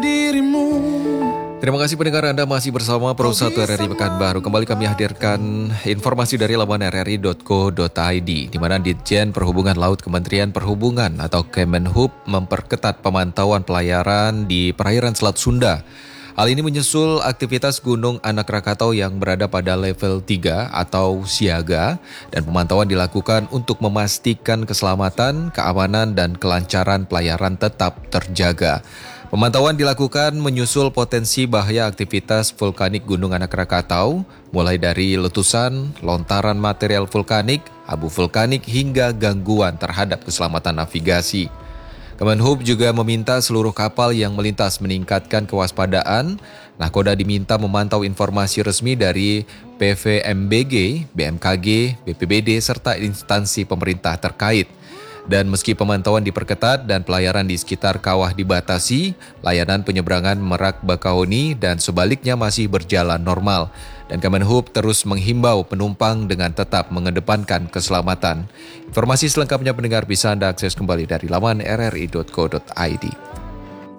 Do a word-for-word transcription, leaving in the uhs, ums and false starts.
dirimu. Terima kasih pendengar Anda masih bersama Pro satu R R I Pekanbaru. Kembali kami hadirkan informasi dari laman r r i dot co dot i d, di mana Ditjen Perhubungan Laut Kementerian Perhubungan atau Kemenhub memperketat pemantauan pelayaran di perairan Selat Sunda. Hal ini menyusul aktivitas Gunung Anak Rakatau yang berada pada level tiga atau siaga, dan pemantauan dilakukan untuk memastikan keselamatan, keamanan, dan kelancaran pelayaran tetap terjaga. Pemantauan dilakukan menyusul potensi bahaya aktivitas vulkanik Gunung Anak Rakatau, mulai dari letusan, lontaran material vulkanik, abu vulkanik, hingga gangguan terhadap keselamatan navigasi. Kemenhub juga meminta seluruh kapal yang melintas meningkatkan kewaspadaan. Nahkoda diminta memantau informasi resmi dari P V M B G, B M K G, B P B D, serta instansi pemerintah terkait. Dan meski pemantauan diperketat dan pelayaran di sekitar kawah dibatasi, layanan penyeberangan Merak Bakahuni dan sebaliknya masih berjalan normal. Dan Kemenhub terus menghimbau penumpang dengan tetap mengedepankan keselamatan. Informasi selengkapnya pendengar bisa Anda akses kembali dari laman r r i dot co dot i d.